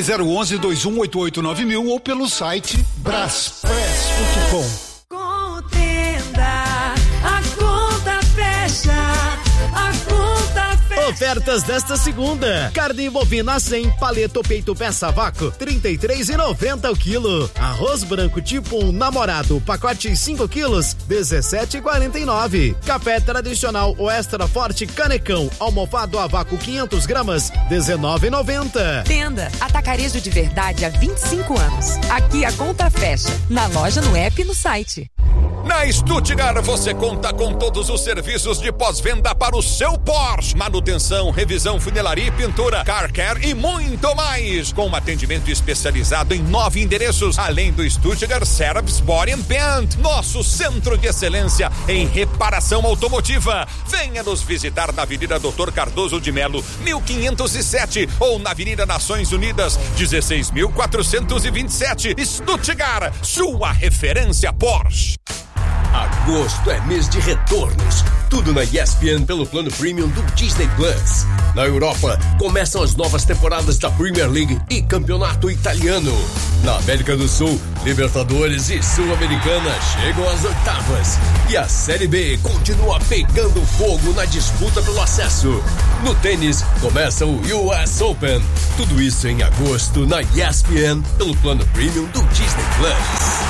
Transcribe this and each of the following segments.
3011-2188-9000 ou pelo site braspress.com. Ofertas desta segunda: carne bovina 100, paleta ou peito peça a vácuo, R$33,90 o quilo. Arroz branco tipo 1 namorado, pacote 5 quilos, R$17,49. Café tradicional ou extra forte canecão, almofado a vácuo 500 gramas, R$19,90. Tenda Atacarejo de Verdade há 25 anos. Aqui a conta fecha, na loja, no app e no site. Na Stuttgart você conta com todos os serviços de pós-venda para o seu Porsche. Manutenção, revisão, funilaria e pintura, car care e muito mais. Com um atendimento especializado em 9 endereços, além do Stuttgart Service Body and Paint, nosso centro de excelência em reparação automotiva. Venha nos visitar na Avenida Dr. Cardoso de Melo, 1507 ou na Avenida Nações Unidas, 16.427. Stuttgart, sua referência Porsche. Agosto é mês de retornos. Tudo na ESPN pelo plano premium do Disney Plus. Na Europa, começam as novas temporadas da Premier League e Campeonato Italiano. Na América do Sul, Libertadores e Sul-Americana chegam às oitavas. E a Série B continua pegando fogo na disputa pelo acesso. No tênis, começa o US Open. Tudo isso em agosto na ESPN pelo plano premium do Disney Plus.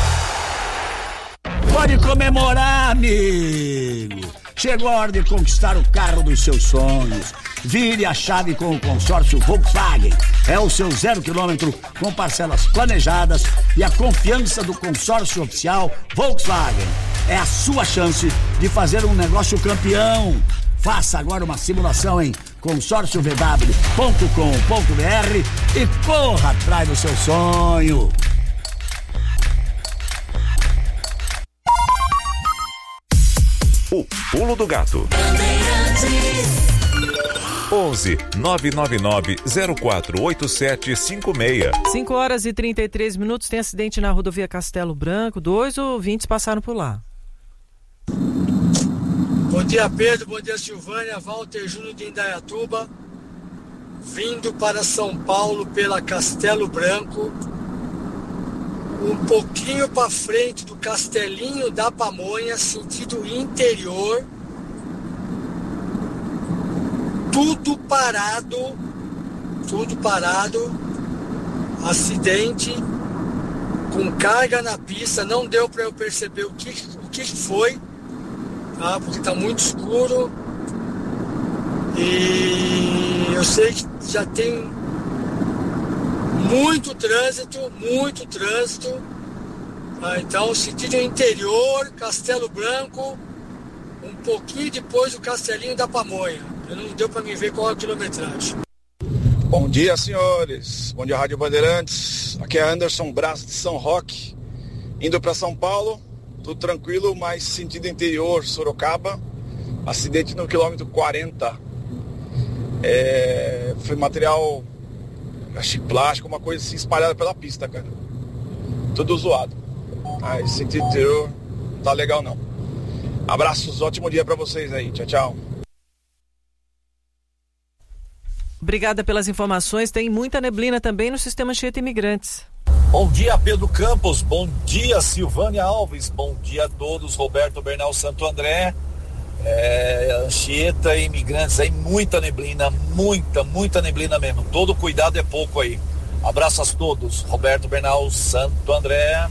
Pode comemorar, amigo! Chegou a hora de conquistar o carro dos seus sonhos. Vire a chave com o consórcio Volkswagen. É o seu 0 km com parcelas planejadas e a confiança do consórcio oficial Volkswagen. É a sua chance de fazer um negócio campeão. Faça agora uma simulação em consórciovw.com.br e corra atrás do seu sonho. O Pulo do Gato. 11 999 048756. 5h33. Tem acidente na rodovia Castelo Branco. 2 ouvintes passaram por lá. Bom dia, Pedro. Bom dia, Silvânia. Walter Júnior de Indaiatuba. Vindo para São Paulo pela Castelo Branco. Um pouquinho para frente do Castelinho da Pamonha, sentido interior. Tudo parado. Acidente com carga na pista. Não deu para eu perceber o que foi, tá? Porque está muito escuro. E eu sei que já tem muito trânsito. Então, sentido interior, Castelo Branco, um pouquinho depois do Castelinho da Pamonha. Não deu para me ver qual é a quilometragem. Bom dia, senhores. Bom dia, Rádio Bandeirantes. Aqui é Anderson Braz de São Roque, indo para São Paulo. Tudo tranquilo, mas sentido interior, Sorocaba. Acidente no quilômetro 40. Foi material, acho que plástico, uma coisa assim espalhada pela pista, cara. Tudo zoado. Esse sentido interior não tá legal não. Abraços, ótimo dia pra vocês aí. Tchau, tchau. Obrigada pelas informações. Tem muita neblina também no sistema Anchieta Imigrantes. Bom dia, Pedro Campos. Bom dia, Silvânia Alves. Bom dia a todos. Roberto Bernal Santo André. Anchieta Imigrantes aí, muita neblina, muita neblina mesmo. Todo cuidado é pouco aí. Abraço a todos. Roberto Bernal Santo André.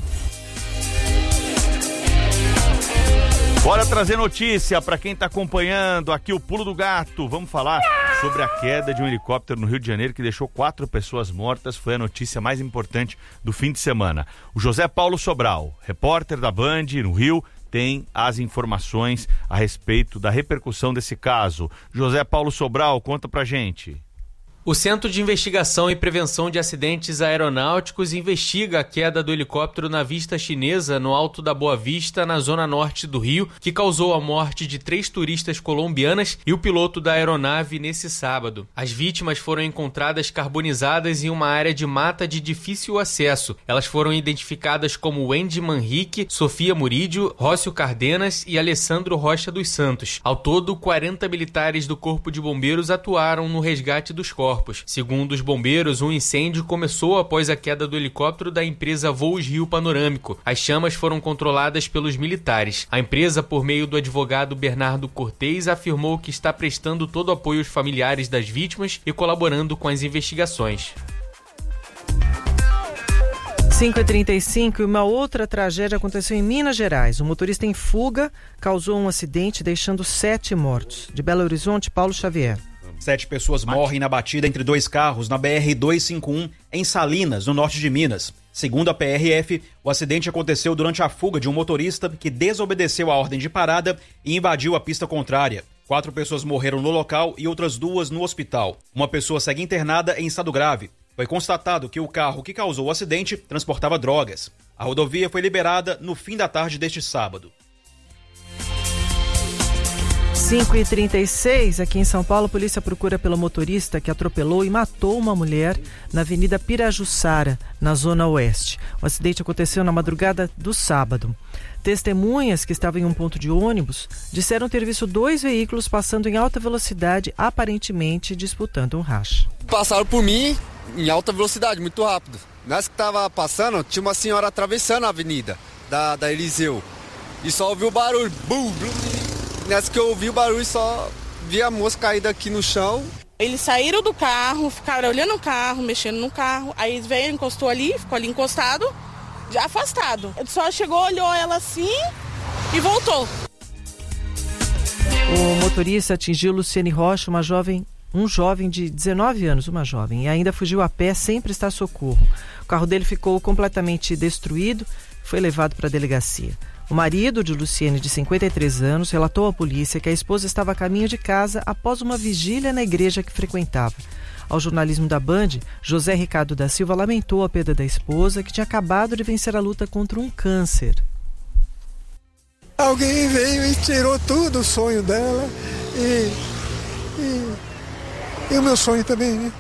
Bora trazer notícia para quem tá acompanhando aqui o Pulo do Gato. Vamos falar sobre a queda de um helicóptero no Rio de Janeiro que deixou 4 pessoas mortas. Foi a notícia mais importante do fim de semana. O José Paulo Sobral, repórter da Band no Rio, tem as informações a respeito da repercussão desse caso. José Paulo Sobral, conta pra gente. O Centro de Investigação e Prevenção de Acidentes Aeronáuticos investiga a queda do helicóptero na Vista Chinesa, no Alto da Boa Vista, na zona norte do Rio, que causou a morte de 3 turistas colombianas e o piloto da aeronave nesse sábado. As vítimas foram encontradas carbonizadas em uma área de mata de difícil acesso. Elas foram identificadas como Wendy Manrique, Sofia Murídio, Rócio Cardenas e Alessandro Rocha dos Santos. Ao todo, 40 militares do Corpo de Bombeiros atuaram no resgate dos corpos. corpos. Segundo os bombeiros, um incêndio começou após a queda do helicóptero da empresa Voos Rio Panorâmico. As chamas foram controladas pelos militares. A empresa, por meio do advogado Bernardo Cortez, afirmou que está prestando todo o apoio aos familiares das vítimas e colaborando com as investigações. 5h35, e uma outra tragédia aconteceu em Minas Gerais. Um motorista em fuga causou um acidente, deixando 7 mortos. De Belo Horizonte, Paulo Xavier. 7 pessoas morrem na batida entre 2 carros na BR-251, em Salinas, no norte de Minas. Segundo a PRF, o acidente aconteceu durante a fuga de um motorista que desobedeceu a ordem de parada e invadiu a pista contrária. 4 pessoas morreram no local e outras 2 no hospital. Uma pessoa segue internada em estado grave. Foi constatado que o carro que causou o acidente transportava drogas. A rodovia foi liberada no fim da tarde deste sábado. 5h36, aqui em São Paulo, a polícia procura pelo motorista que atropelou e matou uma mulher na Avenida Pirajussara, na Zona Oeste. O acidente aconteceu na madrugada do sábado. Testemunhas que estavam em um ponto de ônibus disseram ter visto 2 veículos passando em alta velocidade, aparentemente disputando um racha. Passaram por mim em alta velocidade, muito rápido. Nessa que estava passando, tinha uma senhora atravessando a avenida da Eliseu. E só ouvi o barulho. Bum, bum. Nessa que eu ouvi o barulho, só vi a moça caída aqui no chão. Eles saíram do carro, ficaram olhando o carro, mexendo no carro. Aí veio, encostou ali, ficou ali encostado, já afastado. Ele só chegou, olhou ela assim e voltou. O motorista atingiu Luciene Rocha, um jovem de 19 anos, e ainda fugiu a pé sem prestar socorro. O carro dele ficou completamente destruído, foi levado para a delegacia. O marido de Luciene, de 53 anos, relatou à polícia que a esposa estava a caminho de casa após uma vigília na igreja que frequentava. Ao jornalismo da Band, José Ricardo da Silva lamentou a perda da esposa, que tinha acabado de vencer a luta contra um câncer. Alguém veio e tirou tudo o sonho dela e o meu sonho também, né?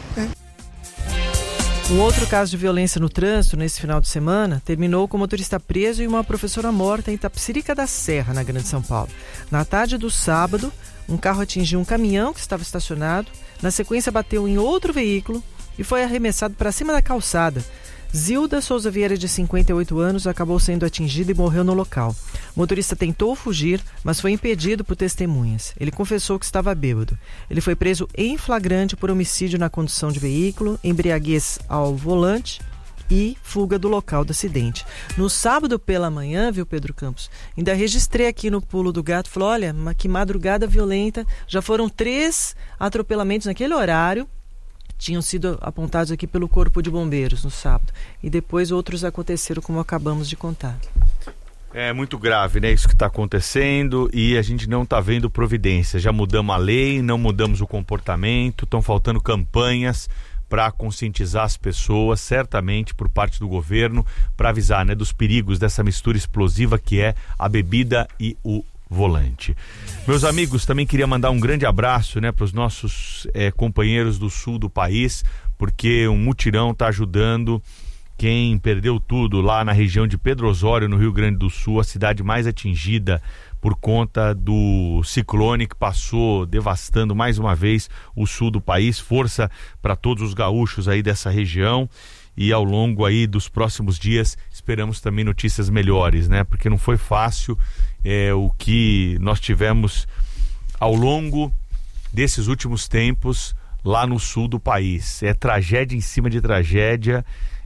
Um outro caso de violência no trânsito nesse final de semana terminou com um motorista preso e uma professora morta em Itapecerica da Serra, na Grande São Paulo. Na tarde do sábado, um carro atingiu um caminhão que estava estacionado, na sequência bateu em outro veículo e foi arremessado para cima da calçada. Zilda Souza Vieira, de 58 anos, acabou sendo atingida e morreu no local. O motorista tentou fugir, mas foi impedido por testemunhas. Ele confessou que estava bêbado. Ele foi preso em flagrante por homicídio na condução de veículo, embriaguez ao volante e fuga do local do acidente. No sábado pela manhã, viu, Pedro Campos? Ainda registrei aqui no Pulo do Gato, falou, olha, que madrugada violenta, já foram 3 atropelamentos naquele horário, tinham sido apontados aqui pelo Corpo de Bombeiros no sábado. E depois outros aconteceram, como acabamos de contar. É muito grave, né? Isso que está acontecendo e a gente não está vendo providência. Já mudamos a lei, não mudamos o comportamento, estão faltando campanhas para conscientizar as pessoas, certamente por parte do governo, para avisar, né, dos perigos dessa mistura explosiva que é a bebida e o volante. Meus amigos, também queria mandar um grande abraço, né, para os nossos companheiros do sul do país, porque um mutirão está ajudando quem perdeu tudo lá na região de Pedro Osório, no Rio Grande do Sul, a cidade mais atingida por conta do ciclone que passou devastando mais uma vez o sul do país. Força para todos os gaúchos aí dessa região. E ao longo aí dos próximos dias esperamos também notícias melhores, né? Porque não foi fácil o que nós tivemos ao longo desses últimos tempos lá no sul do país. É tragédia em cima de tragédia,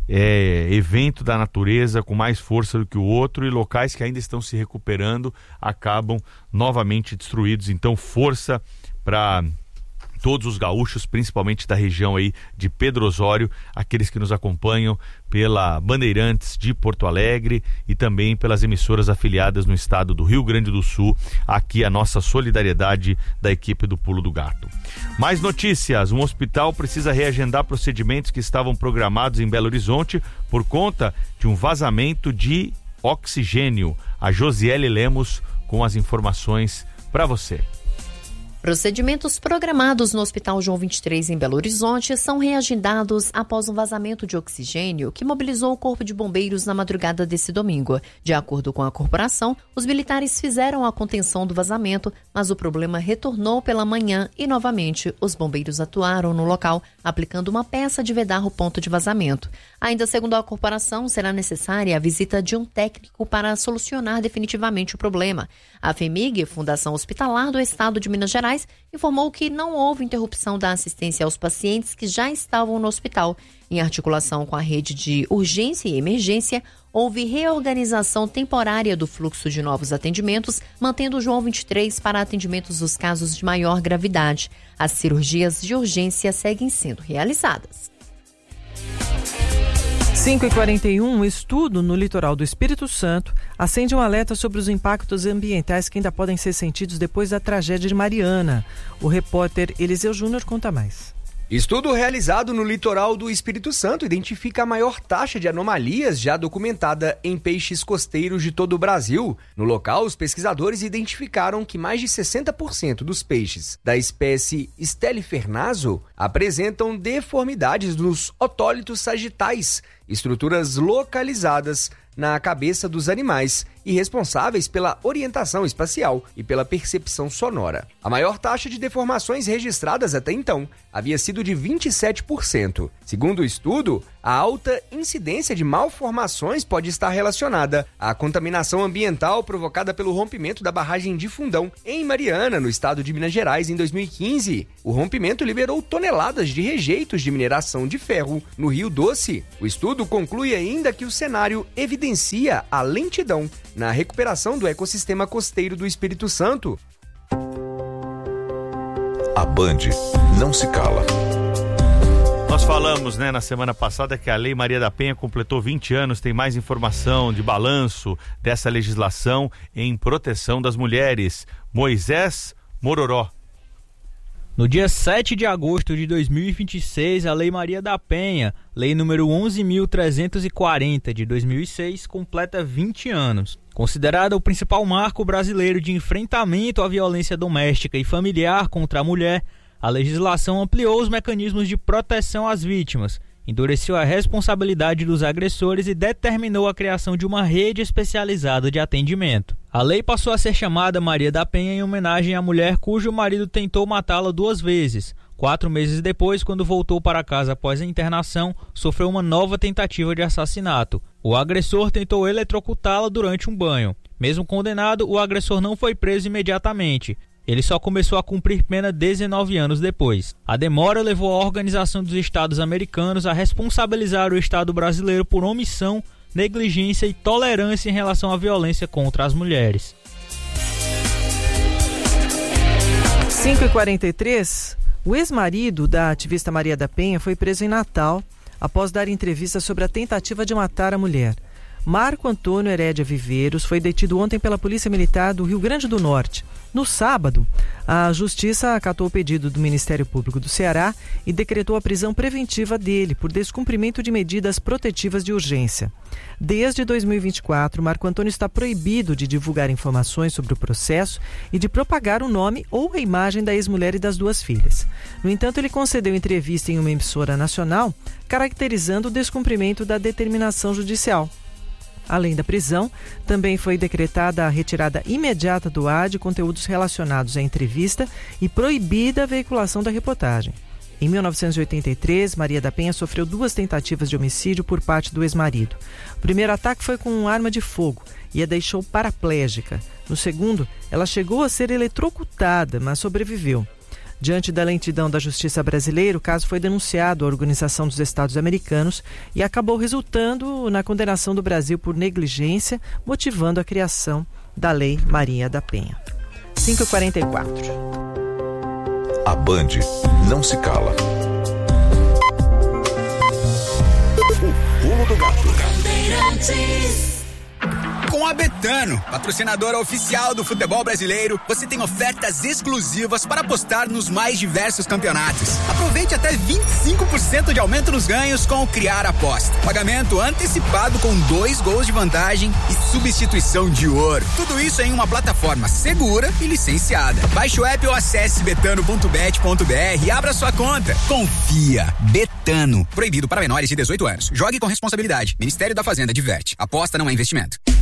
evento da natureza com mais força do que o outro, e locais que ainda estão se recuperando acabam novamente destruídos. Então força para todos os gaúchos, principalmente da região aí de Pedro Osório, aqueles que nos acompanham pela Bandeirantes de Porto Alegre e também pelas emissoras afiliadas no estado do Rio Grande do Sul. Aqui a nossa solidariedade da equipe do Pulo do Gato. Mais notícias: um hospital precisa reagendar procedimentos que estavam programados em Belo Horizonte por conta de um vazamento de oxigênio. A Josiele Lemos com as informações para você. Procedimentos programados no Hospital João 23 em Belo Horizonte são reagendados após um vazamento de oxigênio que mobilizou o Corpo de Bombeiros na madrugada desse domingo. De acordo com a corporação, os militares fizeram a contenção do vazamento, mas o problema retornou pela manhã e, novamente, os bombeiros atuaram no local, aplicando uma peça de vedar o ponto de vazamento. Ainda segundo a corporação, será necessária a visita de um técnico para solucionar definitivamente o problema. A FEMIG, Fundação Hospitalar do Estado de Minas Gerais, informou que não houve interrupção da assistência aos pacientes que já estavam no hospital. Em articulação com a rede de urgência e emergência, houve reorganização temporária do fluxo de novos atendimentos, mantendo o João 23 para atendimentos dos casos de maior gravidade. As cirurgias de urgência seguem sendo realizadas. 5h41, um estudo no litoral do Espírito Santo acende um alerta sobre os impactos ambientais que ainda podem ser sentidos depois da tragédia de Mariana. O repórter Eliseu Júnior conta mais. Estudo realizado no litoral do Espírito Santo identifica a maior taxa de anomalias já documentada em peixes costeiros de todo o Brasil. No local, os pesquisadores identificaram que mais de 60% dos peixes da espécie Stelifernazo apresentam deformidades nos otólitos sagitais, estruturas localizadas na cabeça dos animais e responsáveis pela orientação espacial e pela percepção sonora. A maior taxa de deformações registradas até então havia sido de 27%. Segundo o estudo, a alta incidência de malformações pode estar relacionada à contaminação ambiental provocada pelo rompimento da barragem de Fundão, em Mariana, no estado de Minas Gerais, em 2015. O rompimento liberou toneladas de rejeitos de mineração de ferro no Rio Doce. O estudo conclui ainda que o cenário evidencia a lentidão na recuperação do ecossistema costeiro do Espírito Santo. A Band não se cala. Nós falamos, na semana passada que a Lei Maria da Penha completou 20 anos, tem mais informação de balanço dessa legislação em proteção das mulheres. Moisés Mororó. No dia 7 de agosto de 2026, a Lei Maria da Penha, Lei número 11.340 de 2006, completa 20 anos. Considerada o principal marco brasileiro de enfrentamento à violência doméstica e familiar contra a mulher, a legislação ampliou os mecanismos de proteção às vítimas, endureceu a responsabilidade dos agressores e determinou a criação de uma rede especializada de atendimento. A lei passou a ser chamada Maria da Penha em homenagem à mulher cujo marido tentou matá-la 2 vezes. 4 meses depois, quando voltou para casa após a internação, sofreu uma nova tentativa de assassinato. O agressor tentou eletrocutá-la durante um banho. Mesmo condenado, o agressor não foi preso imediatamente. Ele só começou a cumprir pena 19 anos depois. A demora levou a Organização dos Estados Americanos a responsabilizar o Estado brasileiro por omissão, negligência e tolerância em relação à violência contra as mulheres. 5h43, o ex-marido da ativista Maria da Penha foi preso em Natal após dar entrevista sobre a tentativa de matar a mulher. Marco Antônio Herédia Viveiros foi detido ontem pela Polícia Militar do Rio Grande do Norte. No sábado, a Justiça acatou o pedido do Ministério Público do Ceará e decretou a prisão preventiva dele por descumprimento de medidas protetivas de urgência. Desde 2024, Marco Antônio está proibido de divulgar informações sobre o processo e de propagar o nome ou a imagem da ex-mulher e das 2 filhas. No entanto, ele concedeu entrevista em uma emissora nacional, caracterizando o descumprimento da determinação judicial. Além da prisão, também foi decretada a retirada imediata do ar de conteúdos relacionados à entrevista e proibida a veiculação da reportagem. Em 1983, Maria da Penha sofreu 2 tentativas de homicídio por parte do ex-marido. O primeiro ataque foi com arma de fogo e a deixou paraplégica. No segundo, ela chegou a ser eletrocutada, mas sobreviveu. Diante da lentidão da justiça brasileira, o caso foi denunciado à Organização dos Estados Americanos e acabou resultando na condenação do Brasil por negligência, motivando a criação da Lei Maria da Penha. 5h44. A Band não se cala. O pulo do gato. Com a Betano, patrocinadora oficial do futebol brasileiro, você tem ofertas exclusivas para apostar nos mais diversos campeonatos. Aproveite até 25% de aumento nos ganhos com o Criar Aposta. Pagamento antecipado com 2 gols de vantagem e substituição de ouro. Tudo isso em uma plataforma segura e licenciada. Baixe o app ou acesse betano.bet.br e abra sua conta. Confia. Betano. Proibido para menores de 18 anos. Jogue com responsabilidade. Ministério da Fazenda diverte. Aposta não é investimento.